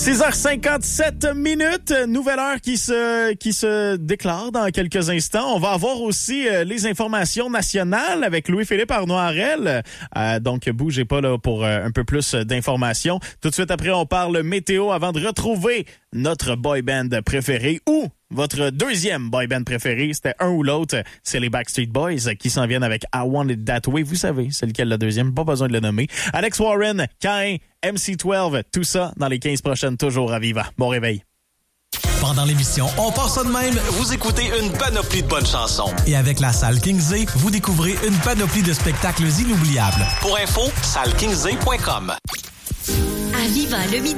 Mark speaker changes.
Speaker 1: 6h57, nouvelle heure qui se déclare dans quelques instants. On va avoir aussi les informations nationales avec Louis-Philippe Arnoirel. Donc, bougez pas là pour un peu plus d'informations. Tout de suite après, on parle météo avant de retrouver notre boy band préféré ou votre deuxième boy band préféré. C'était un ou l'autre. C'est les Backstreet Boys qui s'en viennent avec I Want It That Way. Vous savez, c'est lequel le deuxième. Pas besoin de le nommer. Alex Warren, Cain, MC12, tout ça dans les 15 prochaines, toujours à Viva. Bon réveil.
Speaker 2: Pendant l'émission On part ça de même,
Speaker 3: Vous écoutez une panoplie de bonnes chansons.
Speaker 2: et avec la salle Kingsley, vous découvrez une panoplie de spectacles inoubliables.
Speaker 3: Pour info, sallekingsay.com.
Speaker 4: À Viva le midi.